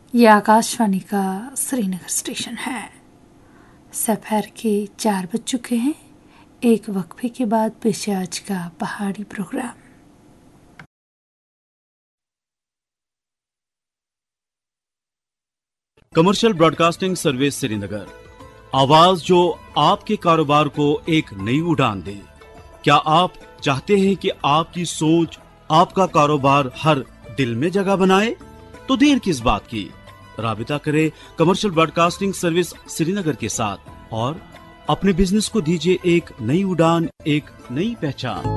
ये आकाशवाणी का श्रीनगर स्टेशन है। दोपहर के 4 बज चुके हैं। एक वक्फे के बाद पेश है आज का पहाड़ी programme. Commercial broadcasting service Srinagar, आवाज जो आपके कारोबार को एक नई उड़ान दे। क्या आप चाहते हैं कि आपकी सोच आपका कारोबार हर दिल में जगह बनाए? तो देर किस बात की, राबिता करें कमर्शियल ब्रॉडकास्टिंग सर्विस श्रीनगर के साथ और अपने बिजनेस को दीजिए एक नई उड़ान, एक नई पहचान।